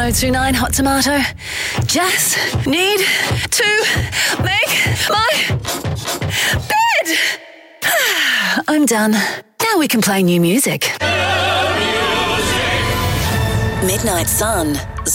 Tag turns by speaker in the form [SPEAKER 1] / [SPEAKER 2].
[SPEAKER 1] 1029 Hot Tomato. Just need to make my bed. I'm done. Now we can play new music. Midnight Sun,